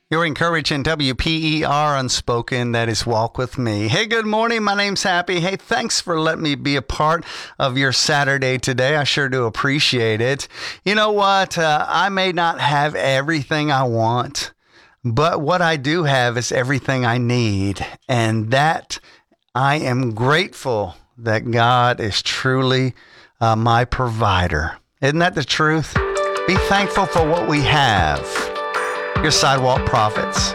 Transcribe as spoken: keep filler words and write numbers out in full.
You're encouraging W P E R Unspoken, that is Walk With Me. Hey, good morning. My name's Happy. Hey, thanks for letting me be a part of your Saturday today. I sure do appreciate it. You know what? Uh, I may not have everything I want, but what I do have is everything I need. And that I am grateful that God is truly uh, my provider. Isn't that the truth? Be thankful for what we have. Your Sidewalk Prophets.